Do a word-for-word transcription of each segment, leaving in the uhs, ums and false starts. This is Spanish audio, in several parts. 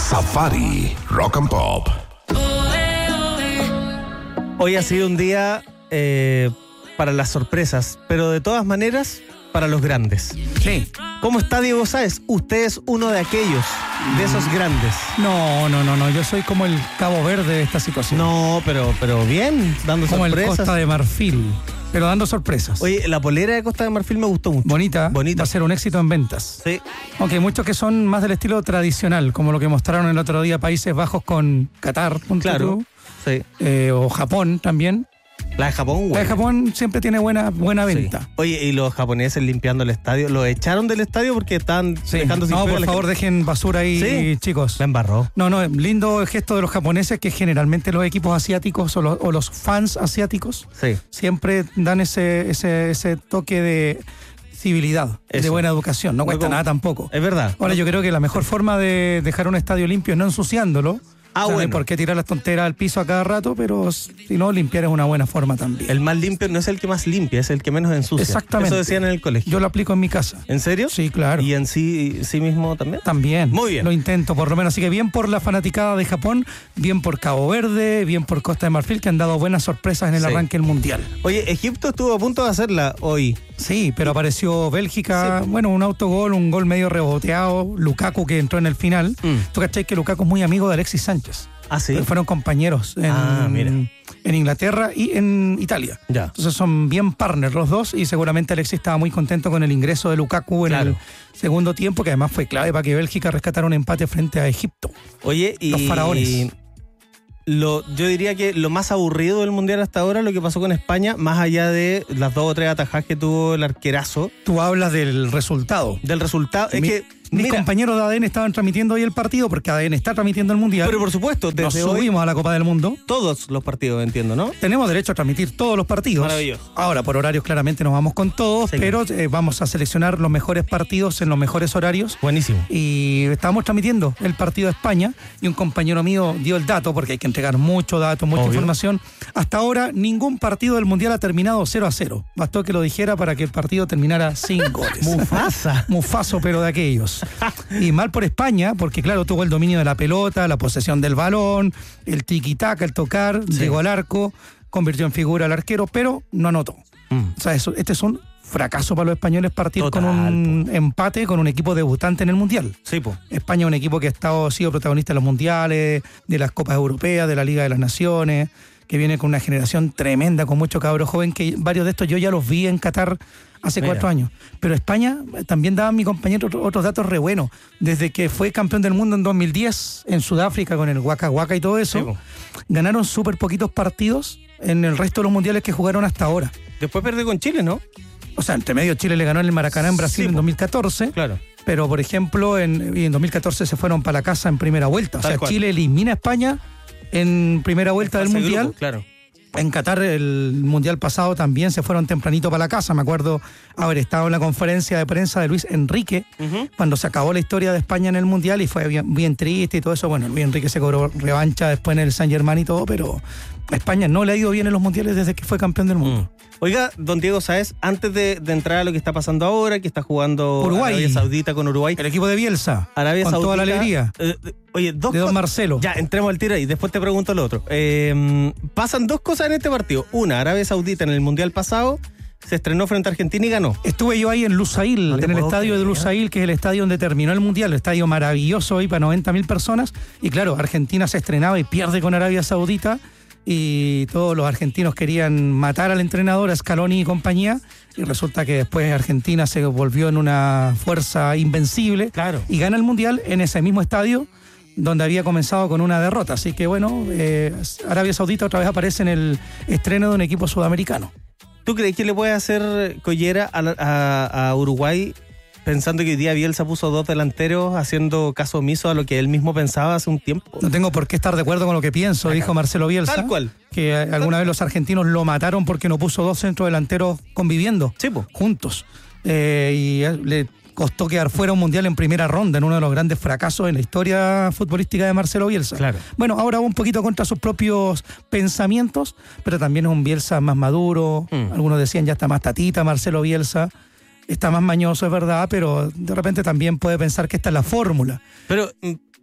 Safari Rock and Pop. Hoy ha sido un día eh, para las sorpresas, pero de todas maneras para los grandes. Sí. ¿Cómo está Diego Sáez? Usted es uno de aquellos, de esos grandes. No, no, no, no. Yo soy como el Cabo Verde de esta situación. No, pero, pero bien, dando como sorpresas. el Costa de Marfil, pero dando sorpresas. Oye, la polera de Costa de Marfil me gustó mucho. Bonita, Bonita. va a ser un éxito en ventas. Sí. Aunque hay muchos que son más del estilo tradicional, como lo que mostraron el otro día Países Bajos con Qatar, punto Claro. tú, Sí. eh, o Japón también. La de Japón, güey. La de Japón siempre tiene buena, buena venta. Sí. Oye, y los japoneses limpiando el estadio, ¿lo echaron del estadio porque estaban Sí. dejando sin No, pega por a la favor, gente? dejen basura ahí, Sí. chicos. La embarró. No, no, lindo el gesto de los japoneses, que generalmente los equipos asiáticos o los, o los fans asiáticos Sí. siempre dan ese, ese, ese toque de civilidad, Eso. de buena educación. No Muy cuesta como- nada tampoco. Es verdad. Ahora, yo creo que la mejor forma de dejar un estadio limpio es no ensuciándolo. Ah, O sea, no hay bueno. por qué tirar las tonteras al piso a cada rato, pero si no, limpiar es una buena forma también. El más limpio no es el que más limpia, es el que menos ensucia. Exactamente. Eso decían en el colegio. Yo lo aplico en mi casa. ¿En serio? Sí, claro. ¿Y en sí, sí mismo también? También. Muy bien. Lo intento, por lo menos. Así que bien por la fanaticada de Japón, bien por Cabo Verde, bien por Costa de Marfil, que han dado buenas sorpresas en el Sí. arranque del Mundial. Oye, Egipto estuvo a punto de hacerla hoy. Sí, pero apareció Bélgica, Sí. bueno, un autogol, un gol medio reboteado, Lukaku que entró en el final. Mm. Tú cachai que Lukaku es muy amigo de Alexis Sánchez. Ah, sí. Porque fueron compañeros en, Ah, mira. en Inglaterra y en Italia. Ya. Entonces son bien partners los dos y seguramente Alexis estaba muy contento con el ingreso de Lukaku en Claro. el segundo tiempo, que además fue clave para que Bélgica rescatara un empate frente a Egipto. Oye, y. Los faraones. Lo, yo diría que lo más aburrido del mundial hasta ahora, lo que pasó con España, más allá de las dos o tres atajadas que tuvo el arquerazo, Tú hablas del resultado. del resultado. Es Mi- que. Mis Mira, compañeros de A D N estaban transmitiendo hoy el partido porque A D N está transmitiendo el Mundial. pero por supuesto, Nos desde hoy, subimos a la Copa del Mundo. todos los partidos, entiendo, ¿no? Tenemos derecho a transmitir todos los partidos. Maravilloso. Ahora, por horarios claramente nos vamos con todos, Sí. pero eh, vamos a seleccionar los mejores partidos en los mejores horarios. Buenísimo. Y estábamos transmitiendo el partido de España y un compañero mío dio el dato, porque hay que entregar mucho dato, mucha Obvio. información. Hasta ahora, ningún partido del Mundial ha terminado cero a cero. Bastó que lo dijera para que el partido terminara sin goles. Mufasa. Mufaso, pero de aquellos. Y mal por España, porque claro, tuvo el dominio de la pelota, la posesión del balón, el tiki-taka, el tocar, Sí. llegó al arco, convirtió en figura al arquero, pero no anotó. Mm. O sea, eso, este es un fracaso para los españoles partir Total, con un empate con un equipo debutante en el Mundial. Sí, po. España es un equipo que ha estado, sido protagonista de los mundiales, de las Copas Europeas, de la Liga de las Naciones, que viene con una generación tremenda, con mucho cabro joven, que varios de estos yo ya los vi en Qatar hace Mira. cuatro años. Pero España, también daba mi compañero otro- otros datos re buenos. Desde que fue campeón del mundo en dos mil diez, en Sudáfrica, con el Waka Waka y todo eso, Sí, po. ganaron súper poquitos partidos en el resto de los mundiales que jugaron hasta ahora. Después perdió con Chile, ¿no? O sea, entre medio Chile le ganó en el Maracaná en Brasil Sí, en po. dos mil catorce. Claro. Pero, por ejemplo, en, y en dos mil catorce se fueron para la casa en primera vuelta. O Tal sea, cual. Chile elimina a España en primera vuelta del Fase de Mundial. grupos, claro. En Qatar, el Mundial pasado, también se fueron tempranito para la casa. Me acuerdo haber estado en la conferencia de prensa de Luis Enrique, Ujú. cuando se acabó la historia de España en el Mundial y fue bien, bien triste y todo eso. Bueno, Luis Enrique se cobró revancha después en el Saint-Germain y todo, pero a España no le ha ido bien en los Mundiales desde que fue campeón del mundo. Mm. Oiga, don Diego Sáez, antes de, de entrar a lo que está pasando ahora, que está jugando Uruguay. Arabia Saudita con Uruguay. El equipo de Bielsa, Arabia con Saudita. toda la alegría, eh, eh, oye, dos de Don cosas- Marcelo. Ya, entremos al tiro ahí, después te pregunto lo otro. Eh, pasan dos cosas en este partido. Una, Arabia Saudita en el Mundial pasado se estrenó frente a Argentina y ganó. Estuve yo ahí en Lusail, No te en el puedo estadio de creer. Lusail, que es el estadio donde terminó el Mundial, el estadio maravilloso ahí para noventa mil personas. Y claro, Argentina se estrenaba y pierde con Arabia Saudita. Y todos los argentinos querían matar al entrenador, a Scaloni y compañía. Y resulta que después Argentina se volvió en una fuerza invencible. Claro. Y gana el Mundial en ese mismo estadio donde había comenzado con una derrota. Así que bueno, eh, Arabia Saudita otra vez aparece en el estreno de un equipo sudamericano. ¿Tú crees que le puede hacer collera a, la- a- a Uruguay pensando que hoy día Bielsa puso dos delanteros haciendo caso omiso a lo que él mismo pensaba hace un tiempo? No tengo por qué estar de acuerdo con lo que pienso, dijo Marcelo Bielsa. Tal cual. Que eh, alguna vez los argentinos lo mataron porque no puso dos centrodelanteros conviviendo Sí, po. juntos. Eh, y eh, le costó quedar fuera un mundial en primera ronda, en uno de los grandes fracasos en la historia futbolística de Marcelo Bielsa. Claro. Bueno, ahora va un poquito contra sus propios pensamientos, pero también es un Bielsa más maduro. Mm. Algunos decían ya está más tatita Marcelo Bielsa. Está más mañoso, es verdad, pero de repente también puede pensar que esta es la fórmula. Pero mm,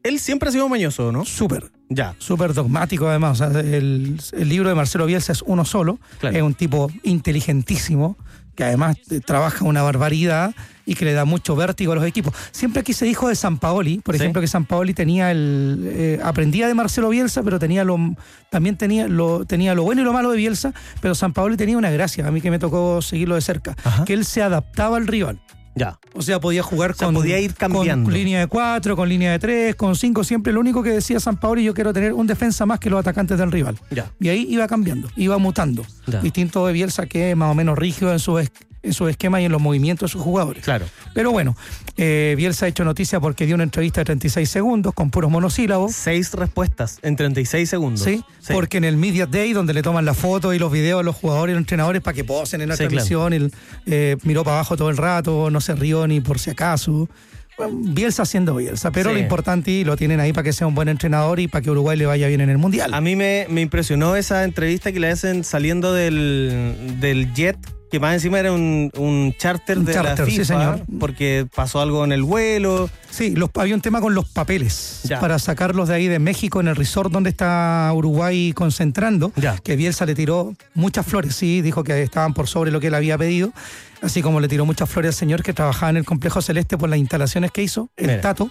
Él siempre ha sido mañoso, ¿no? Súper. Ya. Súper dogmático, además. O sea, el, el libro de Marcelo Bielsa es uno solo. Claro. Es un tipo inteligentísimo, que además eh, trabaja una barbaridad y que le da mucho vértigo a los equipos. Siempre aquí se dijo de Sampaoli, por Sí. ejemplo, que Sampaoli tenía el eh, aprendía de Marcelo Bielsa, pero tenía lo también tenía lo tenía lo bueno y lo malo de Bielsa, pero Sampaoli tenía una gracia, a mí que me tocó seguirlo de cerca, Ajá. que él se adaptaba al rival. Ya. O sea, podía jugar O sea, con, podía ir cambiando. con línea de cuatro, con línea de tres, con cinco, siempre lo único que decía Sampaoli, yo quiero tener un defensa más que los atacantes del rival. Ya. Y ahí iba cambiando, iba mutando. Ya. Distinto de Bielsa, que es más o menos rígido en su, es- en su esquema y en los movimientos de sus jugadores. Claro. Pero bueno, eh, Bielsa ha hecho noticia porque dio una entrevista de treinta y seis segundos con puros monosílabos. Seis respuestas en treinta y seis segundos. Sí, porque en el Media Day, donde le toman la foto y los videos a los jugadores y los entrenadores para que posen en la Sí, transmisión, él eh, miró para abajo todo el rato, no se rió ni por si acaso. Bueno, Bielsa siendo Bielsa, pero Sí. lo importante, y lo tienen ahí para que sea un buen entrenador y para que Uruguay le vaya bien en el Mundial. A mí me, me impresionó esa entrevista que le hacen saliendo del, del jet, que más encima era un, un charter Un de charter, la sí, FIFA, señor. porque pasó algo en el vuelo. Sí, los, había un tema con los papeles Ya. para sacarlos de ahí de México en el resort donde está Uruguay concentrando, Ya. que Bielsa le tiró muchas flores, sí, dijo que estaban por sobre lo que él había pedido, así como le tiró muchas flores al señor que trabajaba en el Complejo Celeste por las instalaciones que hizo, el Mira. Tato.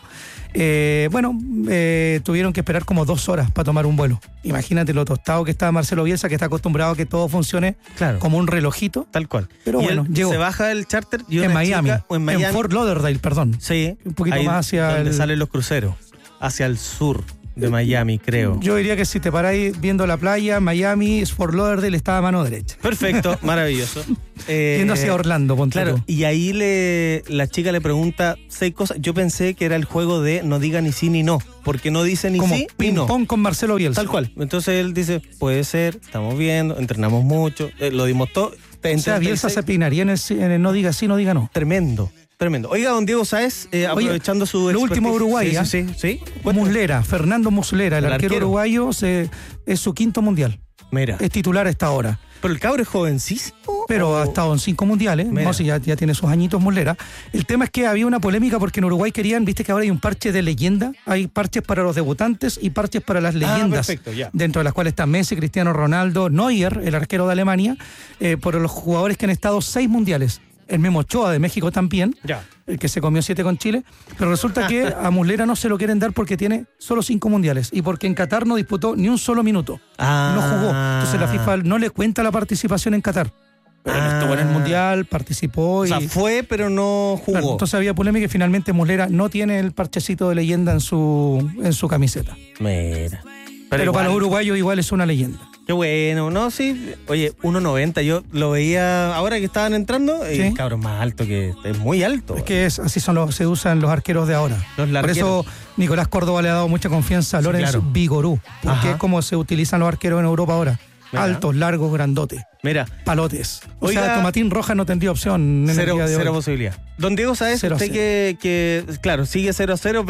Eh, bueno, eh, tuvieron que esperar como dos horas para tomar un vuelo. Imagínate lo tostado que estaba Marcelo Bielsa, que está acostumbrado a que todo funcione Claro. como un relojito. Tal cual. Pero Y bueno, él llegó. se baja del charter y En una Miami, chica- o en Miami. Fort Lauderdale, perdón. Sí. Un poquito ahí más hacia donde el- salen los cruceros. Hacia el sur de Miami, creo. Yo diría que si te paráis viendo la playa, Miami, Fort Lauderdale está a mano derecha. Perfecto, maravilloso. Eh, Yendo hacia Orlando, ponte Claro, tú. y ahí le la chica le pregunta seis cosas. Yo pensé que era el juego de no diga ni sí ni no, porque no dice ni Como sí ni no. ping-pong con Marcelo Bielsa. Tal cual. Entonces él dice, puede ser, estamos viendo, entrenamos mucho, eh, lo dimos todo. O sea, Bielsa se peinaría en el, en el no diga sí, no diga no. Tremendo, tremendo. Oiga, don Diego Sáez, eh, Oye, aprovechando su lo último de expertise- Uruguay, Sí, ¿ah? sí, sí. sí. Cuéntame. Muslera, Fernando Muslera, el, El arquero, arquero. uruguayo, se, es su quinto mundial. Mira, Es titular a esta hora. pero el cabro es jovencísimo. Pero ¿o? ha estado en cinco mundiales, Mira. no sé, ya, ya tiene sus añitos Muslera. El tema es que había una polémica porque en Uruguay querían, viste que ahora hay un parche de leyenda, hay parches para los debutantes y parches para las leyendas, perfecto, ya. dentro de las cuales están Messi, Cristiano Ronaldo, Neuer, el arquero de Alemania, eh, por los jugadores que han estado seis mundiales. El Memo Ochoa de México también, Ya. el que se comió siete con Chile, pero resulta que a Muslera no se lo quieren dar porque tiene solo cinco mundiales y porque en Qatar no disputó ni un solo minuto. Ah. No jugó. Entonces la FIFA no le cuenta la participación en Qatar. Pero él Ah. estuvo en el mundial, participó O y. sea, fue, pero no jugó. Claro, entonces había polémica y finalmente Muslera no tiene el parchecito de leyenda en su, en su camiseta. Mira. Pero, igual, para los uruguayos igual es una leyenda. Qué bueno, no, sí. Oye, uno noventa, yo lo veía ahora que estaban entrando, y Sí. el cabrón más alto que es muy alto. Es que es, así son los, se usan los arqueros de ahora. Los Por largueros. eso Nicolás Córdoba le ha dado mucha confianza a Sí, Lorenz claro. Vigorú, porque Ajá. es como se utilizan los arqueros en Europa ahora. Mira. Altos, largos, grandotes, Mira, palotes. O Oiga, sea, Tomatín Roja no tendría opción en el cero, día de cero hoy. posibilidad. Don Diego, ¿sabes? Cero a Usted que, que, claro, sigue cero a cero,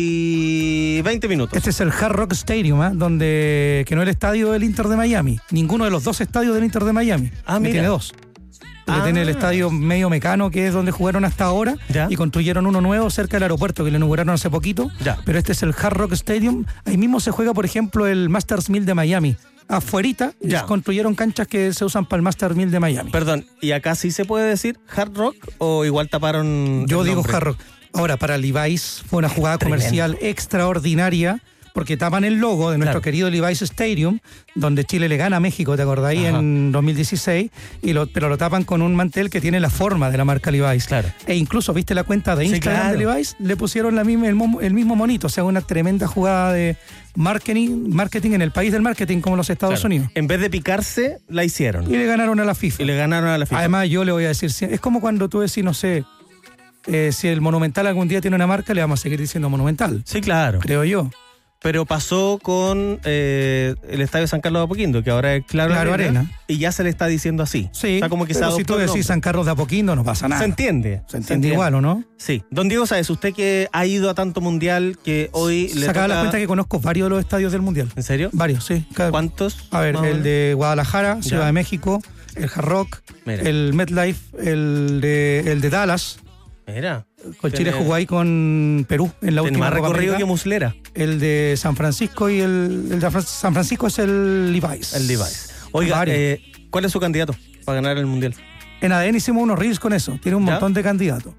veinte, veinte minutos. Este es el Hard Rock Stadium, ¿eh? Donde que no es el estadio del Inter de Miami. Ninguno de los dos estadios del Inter de Miami. Ah, Que mira. tiene dos. Porque Ah. tiene el estadio medio mecano, que es donde jugaron hasta ahora, Ya. y construyeron uno nuevo cerca del aeropuerto, que lo inauguraron hace poquito. Ya. Pero este es el Hard Rock Stadium. Ahí mismo se juega, por ejemplo, el Masters mil de Miami. Afuerita Ya. construyeron canchas que se usan para el Masters mil de Miami. Perdón, ¿y acá sí se puede decir hard rock o igual taparon Yo el digo nombre? Hard Rock. Ahora, para Levi's fue una jugada Tremendo. comercial extraordinaria, porque tapan el logo de nuestro Claro. querido Levi's Stadium, donde Chile le gana a México, ¿te acordáis? Ajá. En dos mil dieciséis, y lo, pero lo tapan con un mantel que tiene la forma de la marca Levi's. Claro. E incluso, ¿viste la cuenta de Sí, Instagram claro. de Levi's? Le pusieron la misma, el, mo- el mismo monito, o sea, una tremenda jugada de marketing, marketing en el país del marketing como los Estados Claro. Unidos. En vez de picarse, la hicieron. Y le ganaron a la FIFA. Y le ganaron a la FIFA. Además, yo le voy a decir, si- es como cuando tú decís, no sé, eh, si el Monumental algún día tiene una marca, le vamos a seguir diciendo Monumental, Sí, claro. creo yo. Pero pasó con eh, el Estadio San Carlos de Apoquindo, que ahora es Claro, Claro Arena. y ya se le está diciendo así. Sí, O sea, como que se pero si adoptó tú el decís nombre. San Carlos de Apoquindo, no pasa nada. Se entiende. Se entiende igual, ¿o no? Sí. Don Diego Sáez, usted que ha ido a tanto mundial que hoy le Sacaba la toca- cuenta que conozco varios de los estadios del Mundial. ¿En serio? Varios, sí. Cada- ¿Cuántos? A ver, más o el menos? de Guadalajara, Ya. Ciudad de México, el Hard Rock, Mira. el MetLife, el de, el de Dallas, Mira. Con Chile Tiene- jugó ahí con Perú en la Tiene última más Copa recorrido América. que Muslera, El de San Francisco y el, el de Fran- San Francisco es el Levi's. el Levi's. Oiga, Varios. eh, ¿cuál es su candidato para ganar el Mundial? En A D N hicimos unos reels con eso. Tiene un ¿Ya? montón de candidatos.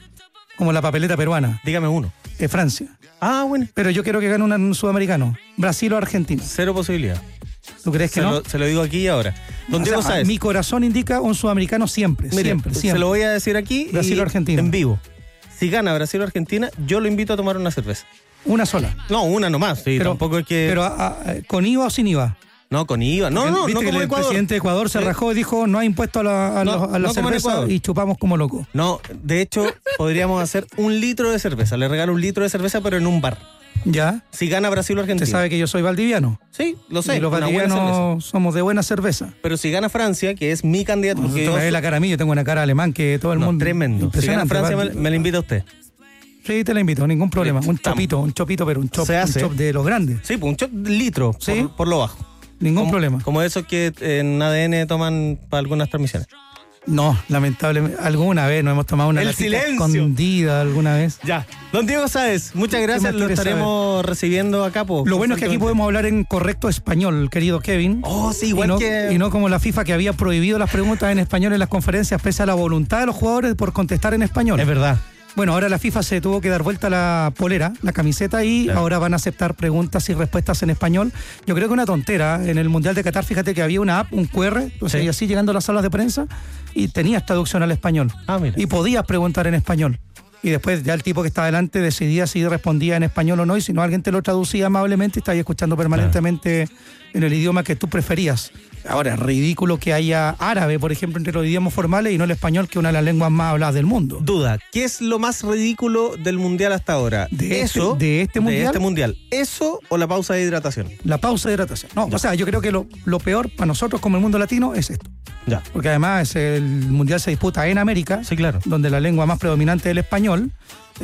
Como la papeleta peruana, Dígame uno. eh, Francia. Ah, bueno. Pero yo quiero que gane un- un sudamericano. Brasil o Argentina. Cero posibilidad. ¿Tú crees que Se, no? lo, se lo digo aquí y ahora. Don O sea, Diego Sáez. mi corazón indica un sudamericano siempre, Mire, siempre, se siempre. lo voy a decir aquí Brasil y o Argentina. en vivo. Si gana Brasil o Argentina, yo lo invito a tomar una cerveza. Una sola. No, una nomás. Sí, Pero- tampoco es que... Pero a- a- ¿con I V A o sin I V A? no, con I V A. No, no, ¿Viste no que como el Ecuador. presidente de Ecuador se Sí. rajó y dijo no hay impuesto a la, a No, los- a la no como en cerveza Ecuador. y chupamos como locos? No, de hecho, podríamos hacer un litro de cerveza. Le regalo un litro de cerveza, pero en un bar. ¿Ya? Si gana Brasil o Argentina. Usted sabe que yo soy valdiviano. Sí, lo sé. y los una buena cerveza. valdivianos somos de buena cerveza. Pero si gana Francia, que es mi candidato... porque Usted yo me ve soy- la cara a mí, yo tengo una cara alemán que todo el No, mundo... tremendo. Si gana Impresionante, Francia, me, Valdi- me la invita a usted. Sí, te la invito, ningún problema. Un Estamos. chopito, un chopito, pero un chop, Se un hace. chop de los grandes. Sí, pues un shot de litro Sí. por, por lo bajo. Ningún como, problema. Como esos que en A D N toman para algunas transmisiones. No, lamentablemente. Alguna vez nos hemos tomado una El latita silencio. escondida alguna vez. Ya. Don Diego Sáez, muchas gracias. más Lo quieres estaremos recibiendo acá. Po, Lo bueno es que aquí constantemente. podemos hablar en correcto español, querido Kevin. Oh, sí, y igual no, que... y no como la FIFA que había prohibido las preguntas en español en las conferencias pese a la voluntad de los jugadores por contestar en español. Es verdad. Bueno, ahora la FIFA se tuvo que dar vuelta la polera, la camiseta, y Claro. ahora van a aceptar preguntas y respuestas en español. Yo creo que una tontera. En el Mundial de Qatar, fíjate que había una app, un Q R, entonces Sí. y así llegando a las salas de prensa, y tenías traducción al español. Ah, mira. Y podías preguntar en español. Y después ya el tipo que estaba delante decidía si respondía en español o no, y si no, alguien te lo traducía amablemente y estabas escuchando permanentemente en el idioma que tú preferías. Ahora, es ridículo que haya árabe, por ejemplo, entre los idiomas formales y no el español, que es una de las lenguas más habladas del mundo. Duda, ¿qué es lo más ridículo del Mundial hasta ahora? ¿De ¿Eso? este- de este mundial? De este mundial. ¿Eso o la pausa de hidratación? La pausa de hidratación. No, o sea, yo creo que lo, lo peor para nosotros como el mundo latino es esto. Ya. Porque además es el mundial se disputa en América, Sí, claro. donde la lengua más predominante es el español,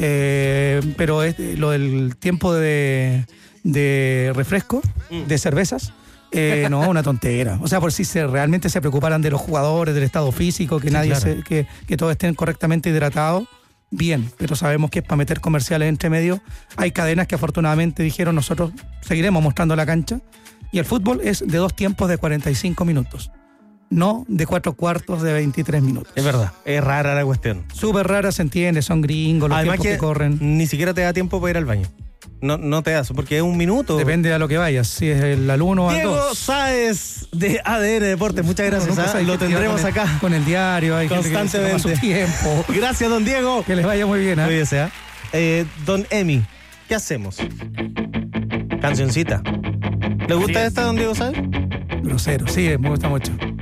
eh, pero es lo del tiempo de, de refresco, de cervezas, eh, no, una tontera. O sea, por si se, realmente se preocuparan de los jugadores, del estado físico, que Sí, nadie claro. se- que, que todos estén correctamente hidratados, bien, pero sabemos que es para meter comerciales entre medio. Hay cadenas que afortunadamente dijeron nosotros seguiremos mostrando la cancha, y el fútbol es de dos tiempos de cuarenta y cinco minutos. No de cuatro cuartos de veintitrés minutos. Es verdad. Es rara la cuestión. Súper rara, se entiende, son gringos, los Además tiempos que, que, corren. ni siquiera te da tiempo para ir al baño. No, no te das, porque es un minuto. Depende a lo que vayas, si es el al uno o al Diego dos. Sáez de A D N Deportes, muchas gracias. Nunca ¿ah? sabes Lo qué te va tendremos con el- acá Con el diario, hay gente que se toma su constantemente. tiempo. Gracias, don Diego. Que les vaya muy bien, ¿ah? Cuídese, ¿ah? Eh, don Emi, ¿qué hacemos? Cancioncita. ¿Le gusta esta, don Diego Sáez? Grosero, sí, me gusta mucho.